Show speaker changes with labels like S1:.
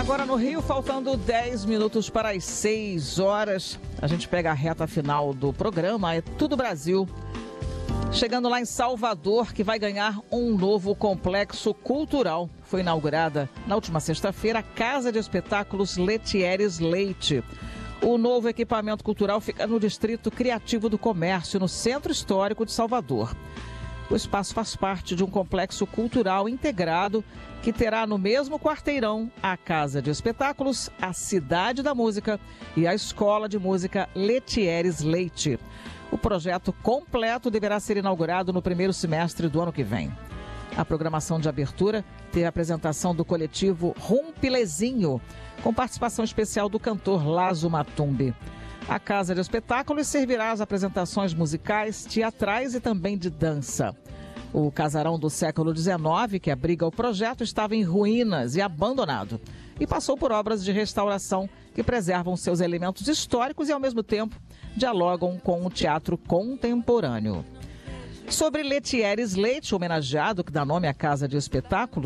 S1: Agora no Rio, faltando 10 minutos para as 6 horas, a gente pega a reta final do programa, é Tudo Brasil. Chegando lá em Salvador, que vai ganhar um novo complexo cultural. Foi inaugurada na última sexta-feira a Casa de Espetáculos Letieres Leite. O novo equipamento cultural fica no Distrito Criativo do Comércio, no Centro Histórico de Salvador. O espaço faz parte de um complexo cultural integrado que terá no mesmo quarteirão a Casa de Espetáculos, a Cidade da Música e a Escola de Música Letieres Leite. O projeto completo deverá ser inaugurado no primeiro semestre do ano que vem. A programação de abertura teve a apresentação do coletivo Rumpilezinho, com participação especial do cantor Lazo Matumbi. A Casa de Espetáculos servirá as apresentações musicais, teatrais e também de dança. O casarão do século XIX, que abriga o projeto, estava em ruínas e abandonado e passou por obras de restauração que preservam seus elementos históricos e, ao mesmo tempo, dialogam com o teatro contemporâneo. Sobre Letieres Leite, homenageado, que dá nome à Casa de Espetáculos,